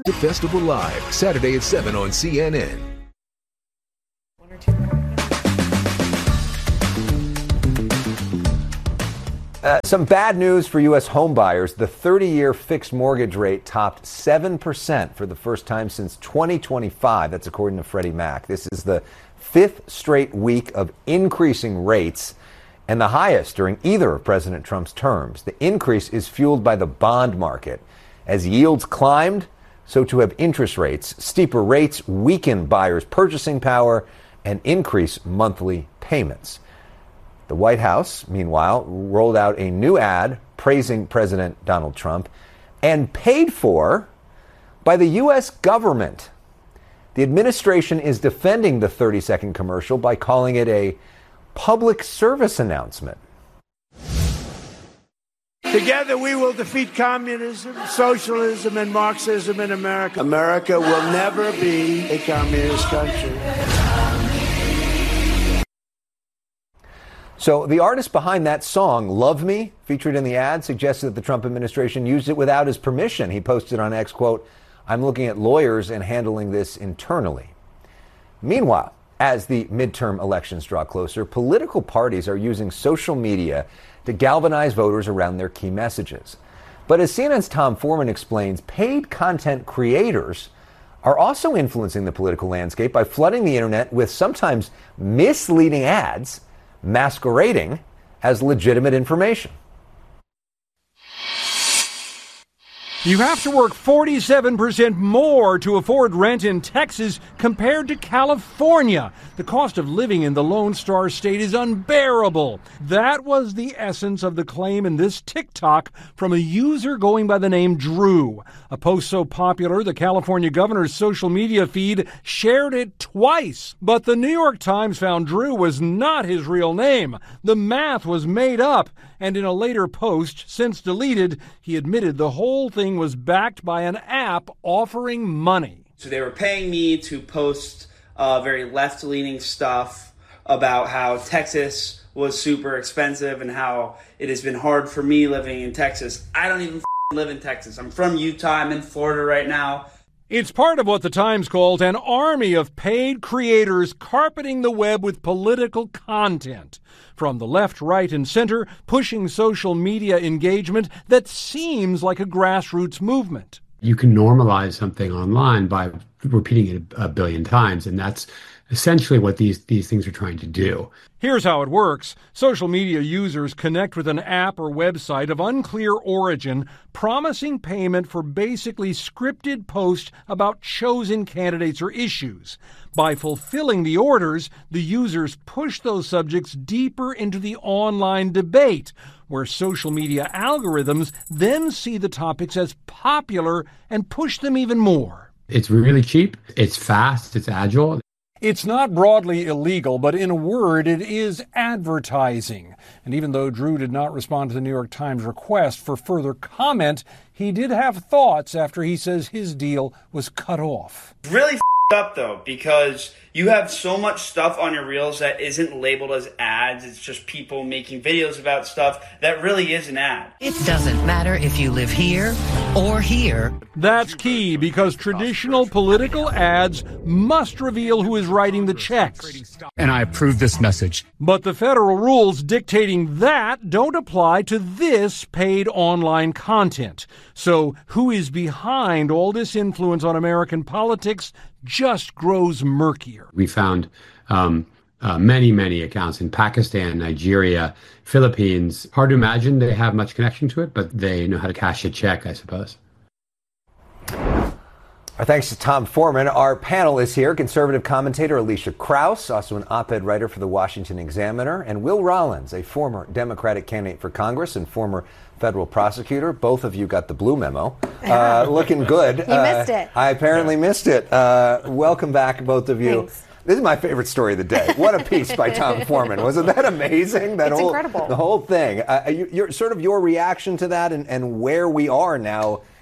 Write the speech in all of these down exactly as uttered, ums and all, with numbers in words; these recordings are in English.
The Festival Live, Saturday at seven on C N N. Uh, some bad news for U S homebuyers. The thirty-year fixed mortgage rate topped seven percent for the first time since twenty twenty-five. That's according to Freddie Mac. This is the fifth straight week of increasing rates and the highest during either of President Trump's terms. The increase is fueled by the bond market. As yields climbed, so too have interest rates. Steeper rates weaken buyers' purchasing power and increase monthly payments. The White House, meanwhile, rolled out a new ad praising President Donald Trump and paid for by the U S government. The administration is defending the thirty-second commercial by calling it a public service announcement. Together we will defeat communism, socialism, and Marxism in America. America will never be a communist country. So the artist behind that song, Love Me, featured in the ad, suggested that the Trump administration used it without his permission. He posted on X, quote, "I'm looking at lawyers and handling this internally." Meanwhile, as the midterm elections draw closer, political parties are using social media to galvanize voters around their key messages. But as C N N's Tom Foreman explains, paid content creators are also influencing the political landscape by flooding the internet with sometimes misleading ads masquerading as legitimate information. You have to work forty-seven percent more to afford rent in Texas compared to California. The cost of living in the Lone Star State is unbearable. That was the essence of the claim in this TikTok from a user going by the name Drew. A post so popular, the California governor's social media feed shared it twice. But the New York Times found Drew was not his real name. The math was made up. And in a later post, since deleted, he admitted the whole thing was backed by an app offering money. So they were paying me to post uh, very left-leaning stuff about how Texas was super expensive and how it has been hard for me living in Texas. I don't even f- live in Texas. I'm from Utah. I'm in Florida right now. It's part of what the Times called an army of paid creators carpeting the web with political content. From the left, right, and center, pushing social media engagement that seems like a grassroots movement. You can normalize something online by repeating it a billion times, and that's essentially what these, these things are trying to do. Here's how it works. Social media users connect with an app or website of unclear origin, promising payment for basically scripted posts about chosen candidates or issues. By fulfilling the orders, the users push those subjects deeper into the online debate, where social media algorithms then see the topics as popular and push them even more. It's really cheap, it's fast, it's agile. It's not broadly illegal, but in a word, it is advertising. And even though Drew did not respond to the New York Times request for further comment, he did have thoughts after he says his deal was cut off. Really f***ed up, though, because you have so much stuff on your reels that isn't labeled as ads. It's just people making videos about stuff that really is an ad. It doesn't matter if you live here or here. That's key, because traditional political ads must reveal who is writing the checks. And I approve this message. But the federal rules dictating that don't apply to this paid online content. So who is behind all this influence on American politics just grows murkier. We found um, uh, many, many accounts in Pakistan, Nigeria, Philippines. Hard to imagine they have much connection to it, but they know how to cash a check, I suppose. Our thanks to Tom Foreman. Our panel is here. Conservative commentator Alicia Krause, also an op-ed writer for the Washington Examiner, and Will Rollins, a former Democratic candidate for Congress and former federal prosecutor. Both of you got the blue memo. Uh, looking good. You uh, missed it. I apparently missed it. Uh, welcome back, both of you. Thanks. This is my favorite story of the day. What a piece by Tom Foreman. Wasn't that amazing? That it's whole, incredible. The whole thing. Uh, you, you're, sort of your reaction to that and, and where we are now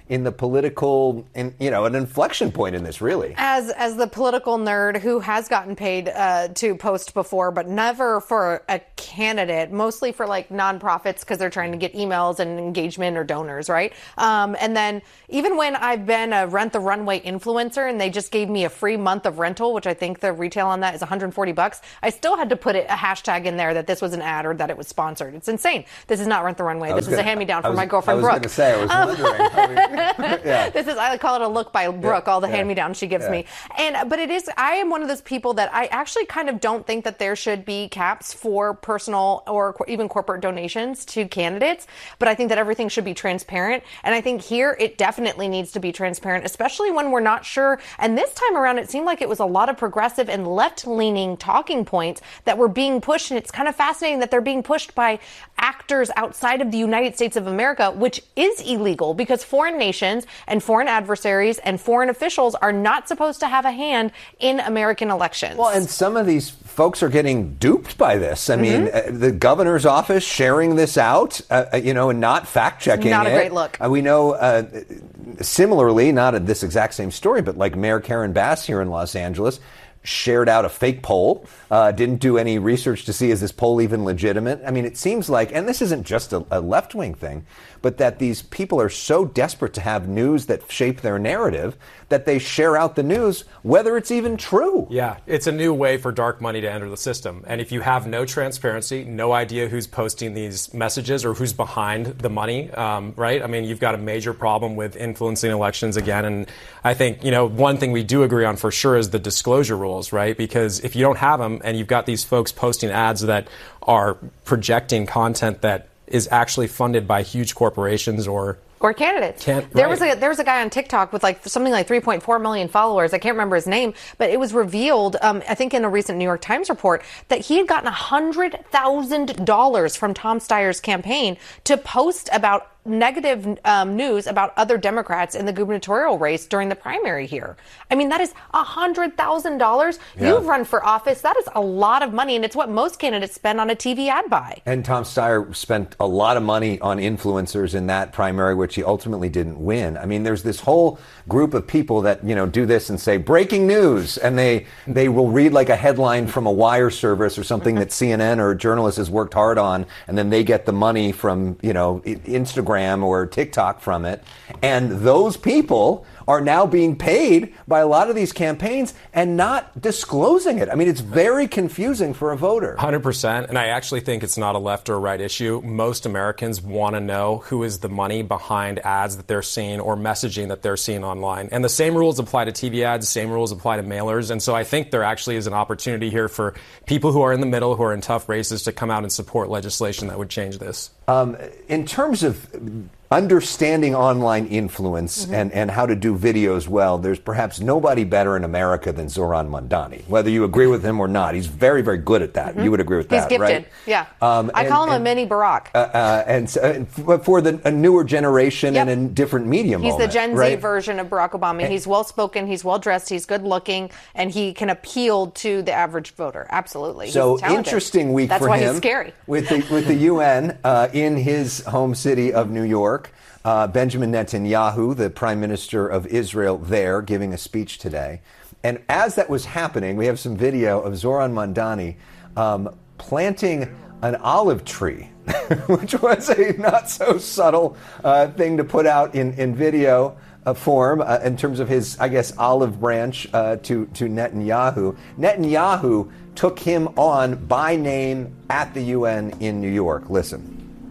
in the political, in, you know, an inflection point in this, really. As as the political nerd who has gotten paid uh, to post before, but never for a candidate, mostly for like nonprofits because they're trying to get emails and engagement or donors, right? Um, and then even when I've been a Rent the Runway influencer and they just gave me a free month of rental, which I think the retail on that is one hundred forty bucks, I still had to put it, a hashtag in there that this was an ad or that it was sponsored. It's insane. This is not Rent the Runway. This is gonna, a hand-me-down from my girlfriend Brooke. I was going to say, I was wondering. Um, yeah. This is, I call it a look by Brooke, yeah, all the yeah, hand-me-downs she gives yeah. me. And but it is, I am one of those people that I actually kind of don't think that there should be caps for personal or even corporate donations to candidates, but I think that everything should be transparent. And I think here it definitely needs to be transparent, especially when we're not sure. And this time around, it seemed like it was a lot of progressive and left-leaning talking points that were being pushed. And it's kind of fascinating that they're being pushed by actors outside of the United States of America, which is illegal because foreign nations and foreign adversaries and foreign officials are not supposed to have a hand in American elections. Well, and some of these folks are getting duped by this. I mm-hmm. mean, uh, the governor's office sharing this out, uh, you know, and not fact-checking it. Not a great look. Uh, we know, uh, similarly, not in this exact same story, but like Mayor Karen Bass here in Los Angeles shared out a fake poll, uh, didn't do any research to see is this poll even legitimate. I mean, it seems like, and this isn't just a, a left-wing thing, but that these people are so desperate to have news that shape their narrative that they share out the news, whether it's even true. Yeah, it's a new way for dark money to enter the system. And if you have no transparency, no idea who's posting these messages or who's behind the money, um, right? I mean, you've got a major problem with influencing elections again. And I think, you know, one thing we do agree on for sure is the disclosure rules, right? Because if you don't have them and you've got these folks posting ads that are projecting content that is actually funded by huge corporations or Or candidates. Can't, there right. was a there was a guy on TikTok with like something like three point four million followers. I can't remember his name, but it was revealed, um, I think in a recent New York Times report, that he had gotten one hundred thousand dollars from Tom Steyer's campaign to post about negative um, news about other Democrats in the gubernatorial race during the primary here. I mean, that is one hundred thousand dollars. Yeah. You've run for office. That is a lot of money, and it's what most candidates spend on a T V ad buy. And Tom Steyer spent a lot of money on influencers in that primary, which he ultimately didn't win. I mean, there's this whole group of people that, you know, do this and say, breaking news, and they they will read like a headline from a wire service or something that C N N or a journalist has worked hard on, and then they get the money from, you know, Instagram or TikTok from it. And those people are now being paid by a lot of these campaigns and not disclosing it. I mean, it's very confusing for a voter. one hundred percent. And I actually think it's not a left or right issue. Most Americans want to know who is the money behind ads that they're seeing or messaging that they're seeing online. And the same rules apply to T V ads, same rules apply to mailers. And so I think there actually is an opportunity here for people who are in the middle, who are in tough races, to come out and support legislation that would change this. Um, in terms of understanding online influence mm-hmm. and, and how to do videos well, there's perhaps nobody better in America than Zohran Mamdani. Whether you agree with him or not, he's very, very good at that. Mm-hmm. You would agree with he's that, gifted. Right? Yeah. Um, I and, call him and, a mini Barack. Uh, uh, and, so, and for the a newer generation yep. and a different media He's moment, the Gen right? Z version of Barack Obama. And, he's well-spoken, he's well-dressed, he's good-looking, and he can appeal to the average voter. Absolutely. So he's talented. Interesting week That's for why him. He's scary. With the, with the U N uh, in his home city of New York. Uh, Benjamin Netanyahu, the prime minister of Israel, there giving a speech today. And as that was happening, we have some video of Zohran Mamdani um, planting an olive tree, which was a not so subtle uh, thing to put out in, in video uh, form uh, in terms of his, I guess, olive branch uh, to, to Netanyahu. Netanyahu took him on by name at the U N in New York. Listen.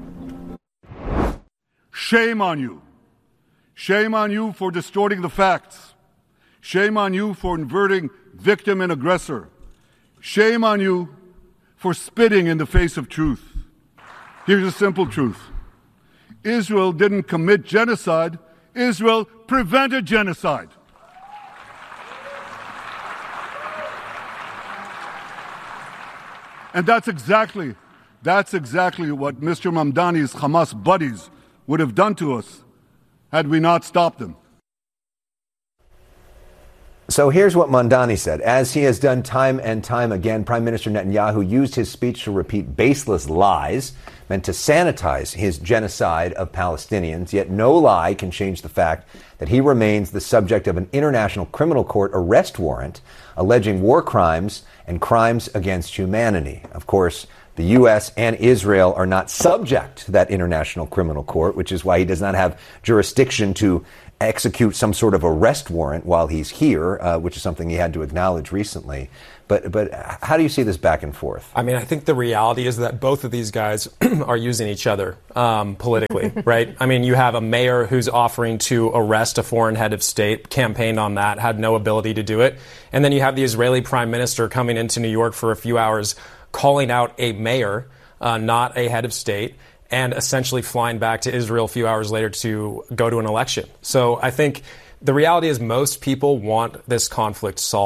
Shame on you. Shame on you for distorting the facts. Shame on you for inverting victim and aggressor. Shame on you for spitting in the face of truth. Here's a simple truth. Israel didn't commit genocide. Israel prevented genocide. And that's exactly, that's exactly what Mister Mamdani's Hamas buddies would have done to us had we not stopped them. So here's what Mondani said. As he has done time and time again, Prime Minister Netanyahu used his speech to repeat baseless lies meant to sanitize his genocide of Palestinians. Yet no lie can change the fact that he remains the subject of an International Criminal Court arrest warrant alleging war crimes and crimes against humanity. Of course, the U S and Israel are not subject to that International Criminal Court, which is why he does not have jurisdiction to execute some sort of arrest warrant while he's here, uh, which is something he had to acknowledge recently. But but how do you see this back and forth? I mean, I think the reality is that both of these guys are using each other um, politically, right? I mean, you have a mayor who's offering to arrest a foreign head of state, campaigned on that, had no ability to do it. And then you have the Israeli prime minister coming into New York for a few hours, calling out a mayor, uh, not a head of state, and essentially flying back to Israel a few hours later to go to an election. So I think the reality is most people want this conflict solved.